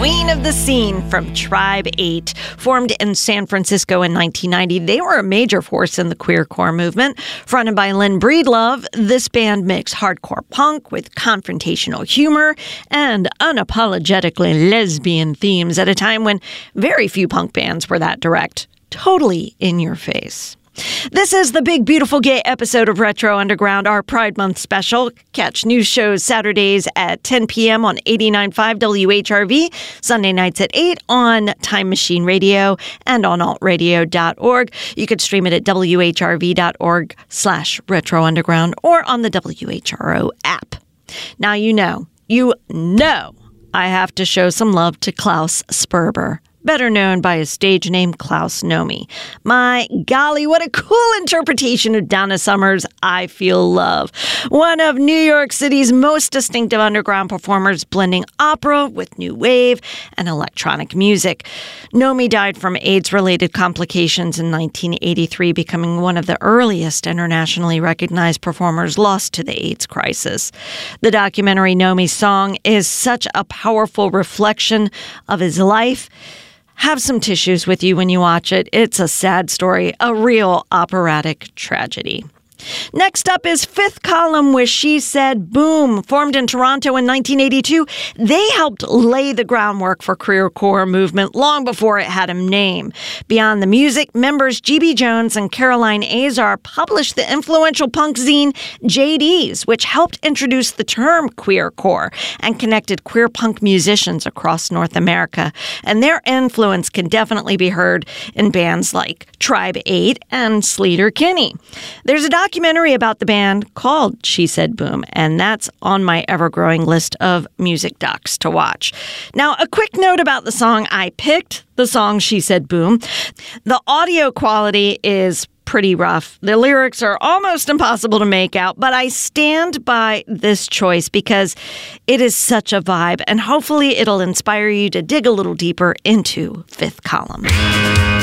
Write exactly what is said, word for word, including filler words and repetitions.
Queen of the Scene from Tribe eight. Formed in San Francisco in nineteen ninety, they were a major force in the queercore movement. Fronted by Lynn Breedlove, this band mixed hardcore punk with confrontational humor and unapologetically lesbian themes at a time when very few punk bands were that direct. Totally in your face. This is the Big Beautiful Gay episode of Retro Underground, our Pride Month special. Catch news shows Saturdays at ten p.m. on eighty-nine point five W H R V, Sunday nights at eight on Time Machine Radio and on alt radio dot org. You could stream it at W H R V dot org slash Retro Underground or on the W H R O app. Now you know, you know I have to show some love to Klaus Sperber, better known by his stage name Klaus Nomi. My golly, what a cool interpretation of Donna Summer's I Feel Love. One of New York City's most distinctive underground performers, blending opera with new wave and electronic music. Nomi died from AIDS-related complications in nineteen eighty-three, becoming one of the earliest internationally recognized performers lost to the AIDS crisis. The documentary Nomi's Song is such a powerful reflection of his life. Have some tissues with you when you watch it. It's a sad story, a real operatic tragedy. Next up is Fifth Column with She Said Boom. Formed in Toronto in nineteen eighty-two, they helped lay the groundwork for queercore movement long before it had a name. Beyond the music, members G B Jones and Caroline Azar published the influential punk zine J Ds, which helped introduce the term queercore and connected queer punk musicians across North America. And their influence can definitely be heard in bands like Tribe eight and Sleater Kinney. There's a documentary about the band called She Said Boom, and that's on my ever-growing list of music docs to watch. Now, a quick note about the song I picked, the song She Said Boom. The audio quality is pretty rough. The lyrics are almost impossible to make out, but I stand by this choice because it is such a vibe, and hopefully it'll inspire you to dig a little deeper into Fifth Column.